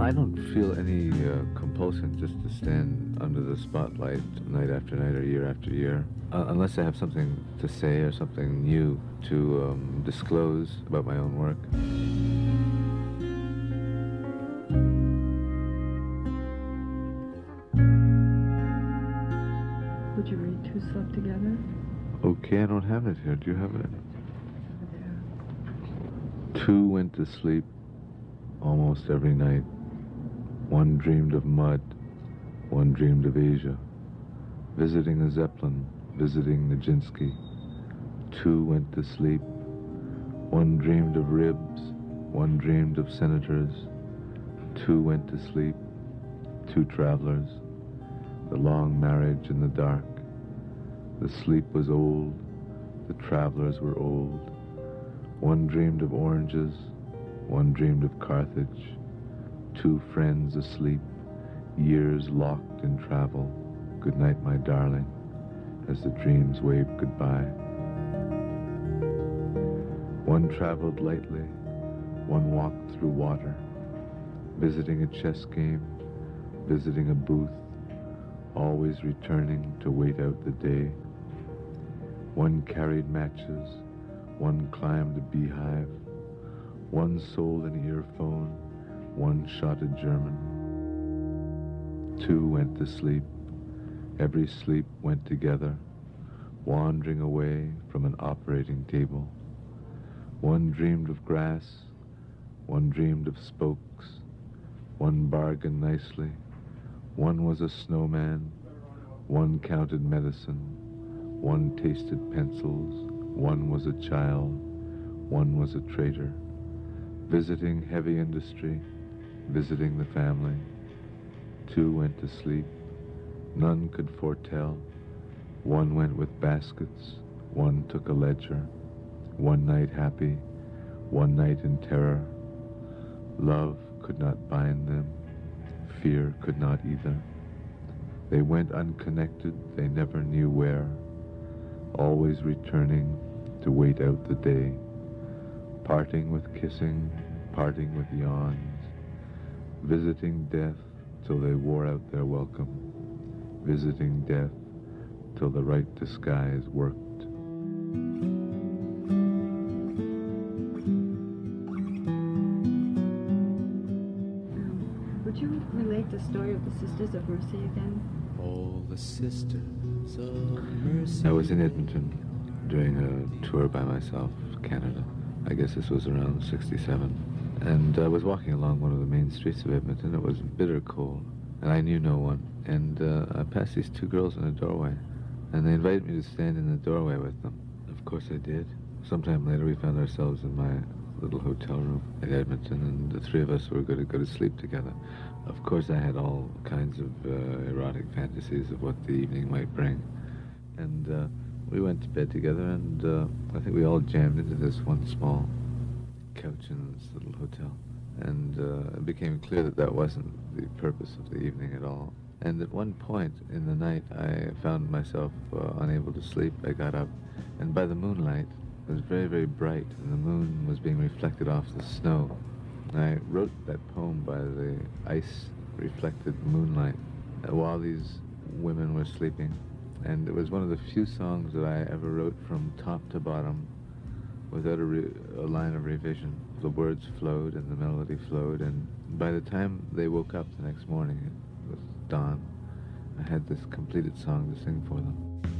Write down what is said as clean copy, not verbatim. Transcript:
I don't feel any compulsion just to stand under the spotlight night after night or year after year, unless I have something to say or something new to disclose about my own work. Would you read Two Slept Together? Okay, I don't have it here. Do you have it? Over there. Two went to sleep almost every night. One dreamed of mud, one dreamed of Asia, visiting a Zeppelin, visiting Nijinsky. Two went to sleep. One dreamed of ribs, one dreamed of senators. Two went to sleep, two travelers. The long marriage in the dark. The sleep was old, the travelers were old. One dreamed of oranges, one dreamed of Carthage. Two friends asleep, years locked in travel. Good night, my darling, as the dreams waved goodbye. One traveled lightly, one walked through water, visiting a chess game, visiting a booth, always returning to wait out the day. One carried matches, one climbed a beehive, one sold an earphone, one shot a German. Two went to sleep. Every sleep went together, wandering away from an operating table. One dreamed of grass, one dreamed of spokes, one bargained nicely, one was a snowman, one counted medicine, one tasted pencils, one was a child, one was a traitor, visiting heavy industry, visiting the family. Two went to sleep. None could foretell. One went with baskets. One took a ledger. One night happy. One night in terror. Love could not bind them. Fear could not either. They went unconnected. They never knew where. Always returning to wait out the day. Parting with kissing. Parting with yawns. Visiting death till they wore out their welcome, visiting death till the right disguise worked. Would you relate the story of the Sisters of Mercy again? All the Sisters of Mercy. I was in Edmonton doing a tour by myself, Canada. I guess this was around 67. And I was walking along one of the main streets of Edmonton. It was bitter cold, and I knew no one. And I passed these two girls in a doorway, and they invited me to stand in the doorway with them. Of course I did. Sometime later we found ourselves in my little hotel room in Edmonton, and the three of us were going to go to sleep together. Of course I had all kinds of erotic fantasies of what the evening might bring. And we went to bed together, and I think we all jammed into this one small couch in this little hotel, and it became clear that that wasn't the purpose of the evening at all. And at one point in the night I found myself unable to sleep. I got up, and by the moonlight, it was very, very bright, and the moon was being reflected off the snow. And I wrote that poem by the ice-reflected moonlight while these women were sleeping, and it was one of the few songs that I ever wrote from top to bottom without a line of revision. The words flowed and the melody flowed, and by the time they woke up the next morning, it was dawn. I had this completed song to sing for them.